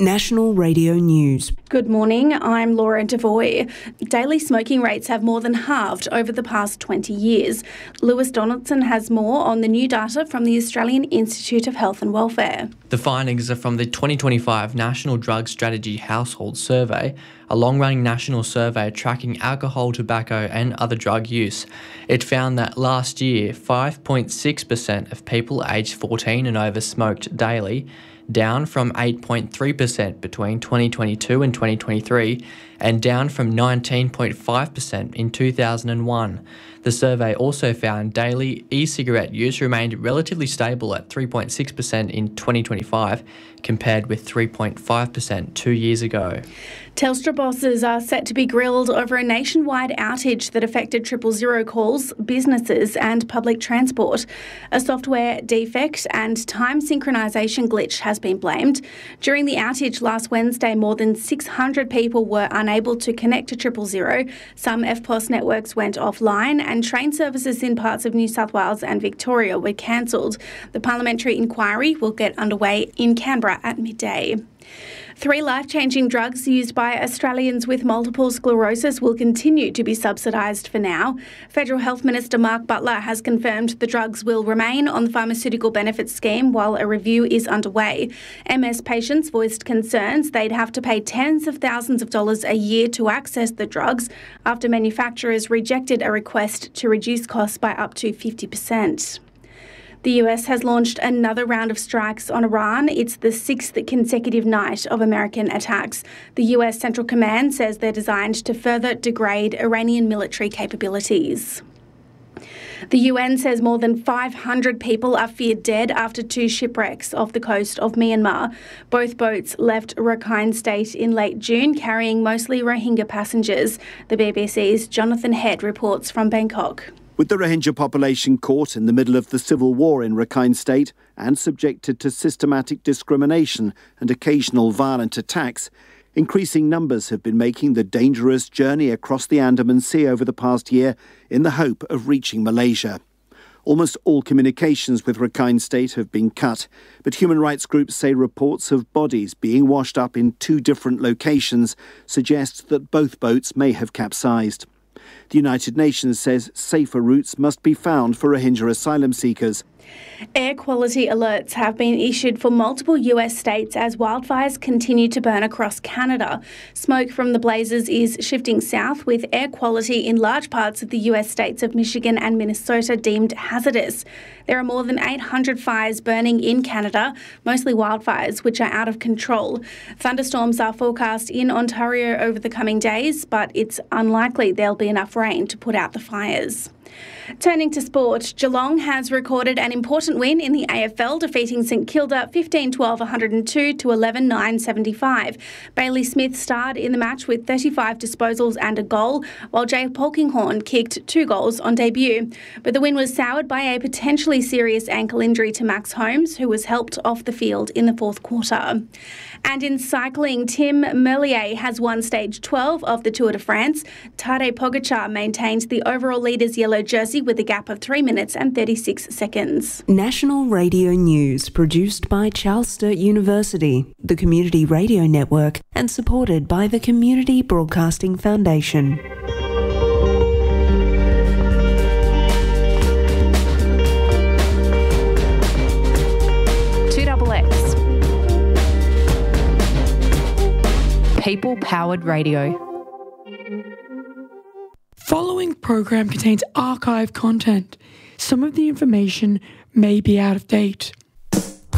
National Radio News. Good morning, I'm Laura Devoy. Daily smoking rates have more than halved over the past 20 years. Lewis Donaldson has more on the new data from the Australian Institute of Health and Welfare. The findings are from the 2025 National Drug Strategy Household Survey, a long-running national survey tracking alcohol, tobacco and other drug use. It found that last year, 5.6% of people aged 14 and over smoked daily, down from 8.3% between 2022 and 2023, and down from 19.5% in 2001. The survey also found daily e-cigarette use remained relatively stable at 3.6% in 2025, compared with 3.5% 2 years ago. Telstra bosses are set to be grilled over a nationwide outage that affected 000 calls, businesses and public transport. A software defect and time synchronisation glitch has been blamed. During the outage last Wednesday, more than 600 people were unable to connect to 000. Some EFTPOS networks went offline and train services in parts of New South Wales and Victoria were cancelled. The parliamentary inquiry will get underway in Canberra at midday. 3 life-changing drugs used by Australians with multiple sclerosis will continue to be subsidised for now. Federal Health Minister Mark Butler has confirmed the drugs will remain on the Pharmaceutical Benefits Scheme while a review is underway. MS patients voiced concerns they'd have to pay tens of thousands of dollars a year to access the drugs after manufacturers rejected a request to reduce costs by up to 50%. The US has launched another round of strikes on Iran. It's the 6th consecutive night of American attacks. The US Central Command says they're designed to further degrade Iranian military capabilities. The UN says more than 500 people are feared dead after 2 shipwrecks off the coast of Myanmar. Both boats left Rakhine State in late June, carrying mostly Rohingya passengers. The BBC's Jonathan Head reports from Bangkok. With the Rohingya population caught in the middle of the civil war in Rakhine State and subjected to systematic discrimination and occasional violent attacks, increasing numbers have been making the dangerous journey across the Andaman Sea over the past year in the hope of reaching Malaysia. Almost all communications with Rakhine State have been cut, but human rights groups say reports of bodies being washed up in 2 different locations suggest that both boats may have capsized. The United Nations says safer routes must be found for Rohingya asylum seekers. Air quality alerts have been issued for multiple US states as wildfires continue to burn across Canada. Smoke from the blazes is shifting south, with air quality in large parts of the US states of Michigan and Minnesota deemed hazardous. There are more than 800 fires burning in Canada, mostly wildfires, which are out of control. Thunderstorms are forecast in Ontario over the coming days, but it's unlikely there'll be enough rain to put out the fires. Turning to sport, Geelong has recorded an important win in the AFL, defeating St Kilda 15-12-102 to 11-9-75. Bailey Smith starred in the match with 35 disposals and a goal, while Jay Polkinghorne kicked 2 goals on debut. But the win was soured by a potentially serious ankle injury to Max Holmes, who was helped off the field in the fourth quarter. And in cycling, Tim Merlier has won stage 12 of the Tour de France. Tadej Pogacar maintained the overall leader's yellow jersey with a gap of 3 minutes and 36 seconds. National Radio News, produced by Charles Sturt University, the Community Radio Network, and supported by the Community Broadcasting Foundation. People-powered radio. Following program contains archive content. Some of the information may be out of date.